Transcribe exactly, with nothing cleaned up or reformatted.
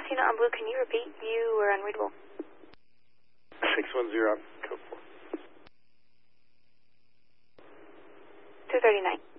Pasadena on Blue, can you repeat? You were unreadable. six one zero, code four. two thirty-nine.